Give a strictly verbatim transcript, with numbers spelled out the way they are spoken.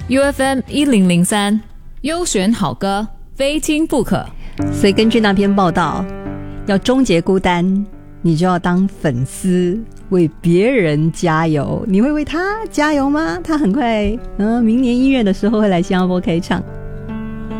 U F M 一零零三，优选好歌，非听不可。 所以根据那篇报道，要终结孤单，你就要当粉丝，为别人加油。你会为他加油吗？他很快，嗯，明年一月的时候会来新加坡开唱。